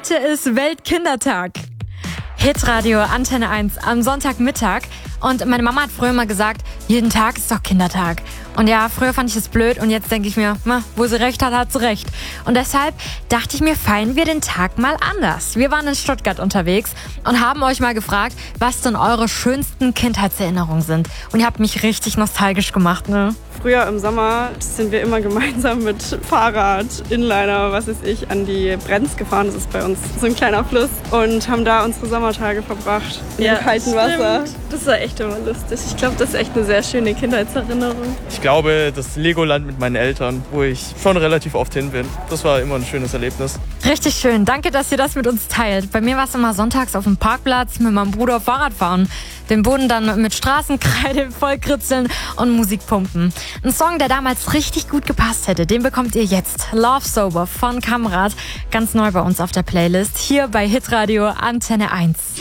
Heute ist Weltkindertag. Hitradio Antenne 1 am Sonntagmittag. Und meine Mama hat früher immer gesagt, jeden Tag ist doch Kindertag. Und ja, früher fand ich es blöd und jetzt denke ich mir, wo sie recht hat, hat sie recht. Und deshalb dachte ich mir, feiern wir den Tag mal anders. Wir waren in Stuttgart unterwegs und haben euch mal gefragt, was denn eure schönsten Kindheitserinnerungen sind. Und ihr habt mich richtig nostalgisch gemacht, ne? Früher im Sommer sind wir immer gemeinsam mit Fahrrad, Inliner, was weiß ich, an die Brenz gefahren. Das ist bei uns so ein kleiner Fluss. Und haben da unsere Sommertage verbracht in dem kalten Wasser. Das war echt immer lustig. Ich glaube, das ist echt eine sehr schöne Kindheitserinnerung. Ich glaube, das Legoland mit meinen Eltern, wo ich schon relativ oft hin bin. Das war immer ein schönes Erlebnis. Richtig schön. Danke, dass ihr das mit uns teilt. Bei mir war es immer sonntags auf dem Parkplatz mit meinem Bruder Fahrrad fahren. Den Boden dann mit Straßenkreide vollkritzeln und Musik pumpen. Ein Song, der damals richtig gut gepasst hätte, den bekommt ihr jetzt. Love Sober von Kamrat. Ganz neu bei uns auf der Playlist. Hier bei Hitradio Antenne 1.